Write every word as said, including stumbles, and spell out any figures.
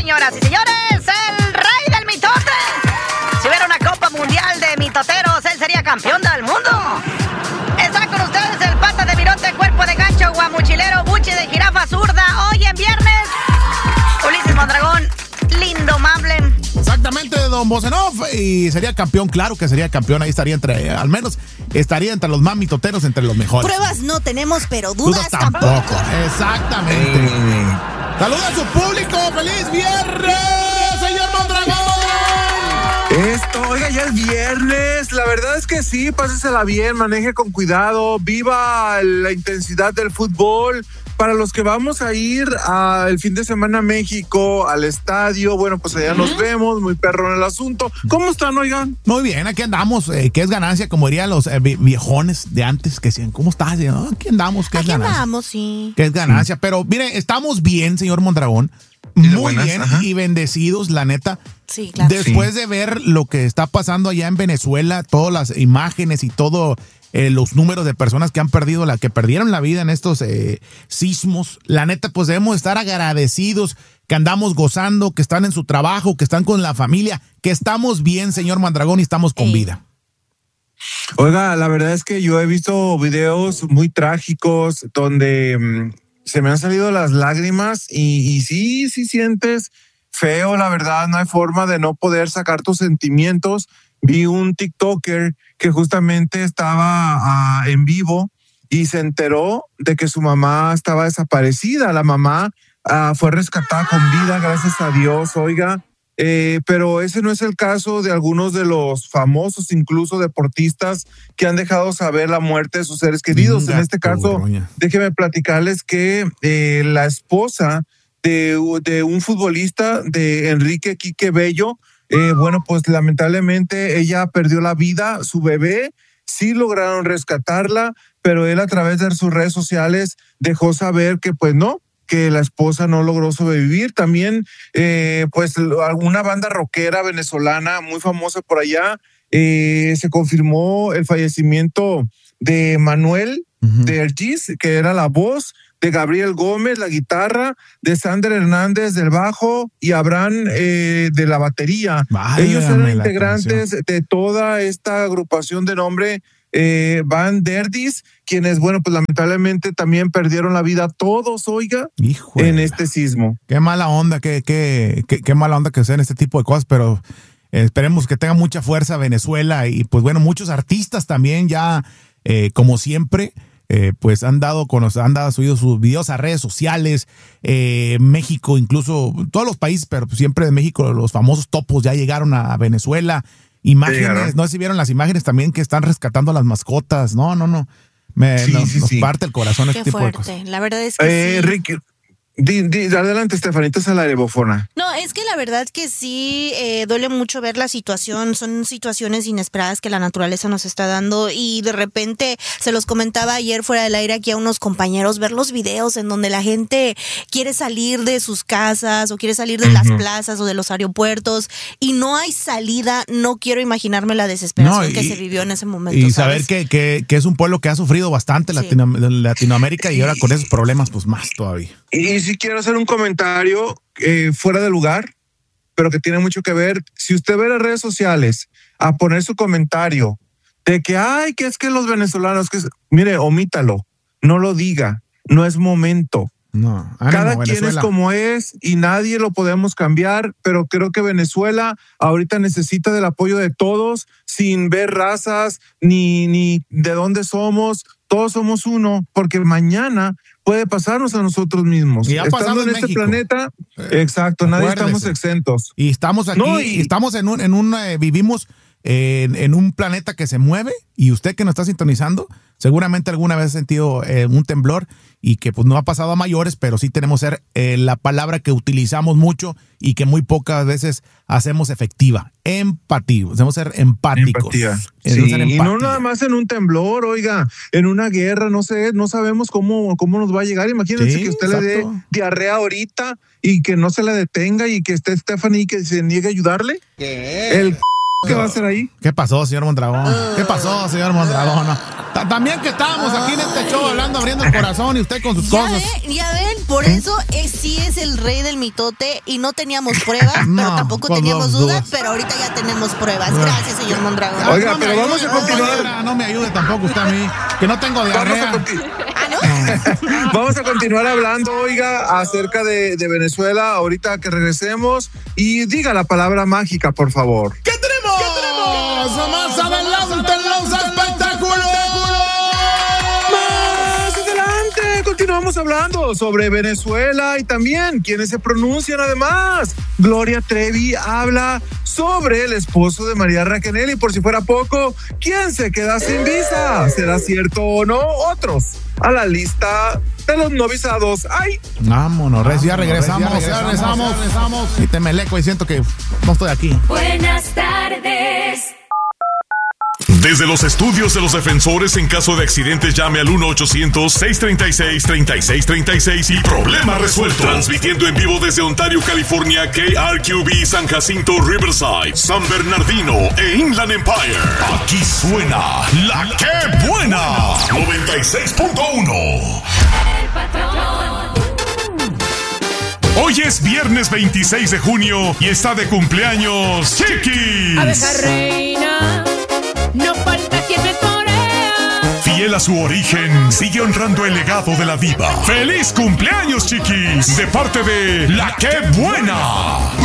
señoras y señores, el rey del mitote. Si hubiera una Copa Mundial de mitoteros, él sería campeón del mundo. Está con ustedes el pata de virote, cuerpo de gancho, guamuchilero, buche de jirafa zurda. Hoy en viernes, Ulises Mondragón, lindo amable. Exactamente, don Bocenov. Y sería campeón, claro que sería campeón. Ahí estaría entre, al menos estaría entre los más mitoteros, entre los mejores. Pruebas no tenemos, pero dudas, dudas tampoco. tampoco. Exactamente. Eh. Saluda a su público. ¡Feliz viernes, señor Mondragón! Esto, oiga, ya es viernes. La verdad es que sí, pásesela bien, maneje con cuidado, viva la intensidad del fútbol. Para los que vamos a ir a el fin de semana a México, al estadio, bueno, pues allá nos vemos, muy perro en el asunto. ¿Cómo están, oigan? Muy bien, aquí andamos, eh, ¿qué es ganancia? Como dirían los eh, viejones de antes que decían, ¿cómo estás? ¿No? Aquí andamos, ¿qué es aquí ganancia? Aquí andamos, sí. ¿Qué es ganancia? Pero, mire, estamos bien, señor Mondragón, muy buenas, bien ajá. y bendecidos, la neta. Sí, claro. Después sí. de ver lo que está pasando allá en Venezuela, todas las imágenes y todo... Eh, los números de personas que han perdido, la que perdieron la vida en estos eh, sismos, la neta, pues debemos estar agradecidos que andamos gozando, que están en su trabajo, que están con la familia, que estamos bien, señor Mondragón, y estamos con Ey. vida. Oiga, la verdad es que yo he visto videos muy trágicos donde mmm, se me han salido las lágrimas y, y sí, sí sientes feo, la verdad, no hay forma de no poder sacar tus sentimientos. Vi un TikToker que justamente estaba uh, en vivo y se enteró de que su mamá estaba desaparecida. La mamá uh, fue rescatada con vida, gracias a Dios, oiga. Eh, pero ese no es el caso de algunos de los famosos, incluso deportistas, que han dejado saber la muerte de sus seres queridos. Venga, en este caso, broña. déjenme platicarles que eh, la esposa de, de un futbolista, de Enrique Quique Bello, Eh, bueno, pues lamentablemente ella perdió la vida, su bebé, sí lograron rescatarla, pero él a través de sus redes sociales dejó saber que pues no, que la esposa no logró sobrevivir. También eh, pues alguna banda rockera venezolana muy famosa por allá, eh, se confirmó el fallecimiento de Manuel uh-huh. de Ergis, que era la voz, de Gabriel Gómez, la guitarra, de Sander Hernández del bajo y Abraham eh, de la batería. Válgame. Ellos eran integrantes de toda esta agrupación de nombre eh, Van Derdis, quienes, bueno, pues lamentablemente también perdieron la vida todos, oiga, Híjole. en este sismo. Qué mala onda, qué, qué, qué, qué mala onda que sean este tipo de cosas, pero esperemos que tenga mucha fuerza Venezuela y pues bueno, muchos artistas también ya, eh, como siempre, Eh, pues han dado, han dado subido sus videos a redes sociales, eh, México, incluso todos los países, pero siempre de México, los famosos topos ya llegaron a Venezuela. Imágenes, no sé si vieron las imágenes también que están rescatando a las mascotas. No, no, no. Me, sí, nos, sí, nos sí. parte el corazón Qué este tipo fuerte. de cosas. La verdad es que eh, sí. Ricky, di, di, adelante, Estefanita, es al aire, bofona. No, es que la verdad que sí, eh, duele mucho ver la situación. Son situaciones inesperadas que la naturaleza nos está dando y de repente, se los comentaba ayer fuera del aire aquí a unos compañeros, ver los videos en donde la gente quiere salir de sus casas o quiere salir de uh-huh. las plazas o de los aeropuertos y no hay salida. No quiero imaginarme la desesperación no, y, que se vivió en ese momento. Y ¿sabes? saber que, que, que es un pueblo que ha sufrido bastante sí. Latino, Latinoamérica y ahora con esos problemas pues más todavía. Y si quiero hacer un comentario eh, fuera de lugar, pero que tiene mucho que ver. Si usted ve las redes sociales a poner su comentario de que, ay, que es que los venezolanos, que es... mire, omítalo, no lo diga, no es momento. No, ánimo, Cada Venezuela. quien es como es y nadie lo podemos cambiar, pero creo que Venezuela ahorita necesita del apoyo de todos, sin ver razas ni, ni de dónde somos. Todos somos uno, porque mañana puede pasarnos a nosotros mismos. Y ha Estando en, en este México. planeta, eh, exacto, nadie estamos exentos. Y estamos aquí, no, y, y estamos en un, en un eh, vivimos en, en un planeta que se mueve, y usted que nos está sintonizando, seguramente alguna vez ha sentido eh, un temblor, y que pues no ha pasado a mayores, pero sí tenemos que ser eh, la palabra que utilizamos mucho y que muy pocas veces hacemos efectiva. Empatía. Debemos ser empáticos. Empatía. Sí, ser y no nada más en un temblor, oiga, en una guerra, no sé, no sabemos cómo, cómo nos va a llegar. Imagínense sí, que usted exacto. le dé diarrea ahorita y que no se le detenga y que esté Stephanie y que se niegue a ayudarle. ¿Qué? El ¿Qué va a hacer ahí? ¿Qué pasó, señor Mondragón? ¿Qué pasó, señor Mondragón? No. También que estábamos aquí en este show hablando, abriendo el corazón y usted con sus ya cosas. Ven, ya ven, por eso es, sí es el rey del mitote y no teníamos pruebas, No, pero tampoco pues, teníamos no, dudas, dudas. pero ahorita ya tenemos pruebas. Gracias, señor Mondragón. Oiga, No me pero vamos ayude, a continuar. compañera, No me ayude tampoco usted a mí, que no tengo Vamos diarrea. a, conti- ¿Ah, no? vamos a continuar hablando, oiga, acerca de, de Venezuela ahorita que regresemos. Y diga la palabra mágica, por favor. ¿Qué tenemos? ¿Qué tenemos? Más adelante en los espectáculos. Más adelante continuamos hablando sobre Venezuela y también quienes se pronuncian además. Gloria Trevi habla sobre el esposo de María Raquel y por si fuera poco, ¿quién se queda sin visa? ¿Será cierto o no? Otros a la lista de los no visados. ¡Ay! Vámonos, Rez, ya Vámonos, regresamos, Rez, ya ya regresamos, regresamos. Y te meleco y siento que no estoy aquí. Buenas tardes. Desde los estudios de los defensores, en caso de accidentes, llame al uno ochocientos, seiscientos treinta y seis, treinta y seis treinta y seis y problema resuelto. Transmitiendo en vivo desde Ontario, California, K R Q B, San Jacinto, Riverside, San Bernardino e Inland Empire. Aquí suena La Que Buena, noventa y seis punto uno. El patrón. Hoy es viernes veintiséis de junio y está de cumpleaños Chiquis. Abeja reina, no falta quien me torea. Fiel a su origen, sigue honrando el legado de la diva. ¡Feliz cumpleaños, Chiquis! De parte de La Que Buena.